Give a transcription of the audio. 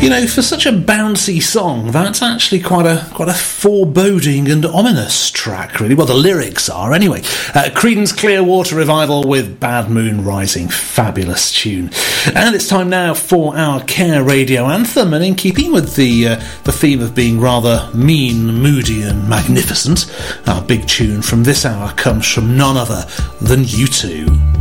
You know, for such a bouncy song, that's actually quite a foreboding and ominous track, really. Well, the lyrics are, anyway. Creedence Clearwater Revival with Bad Moon Rising. Fabulous tune. And it's time now for our Care Radio Anthem, and in keeping with the theme of being rather mean, moody and magnificent, our big tune from this hour comes from none other than U2.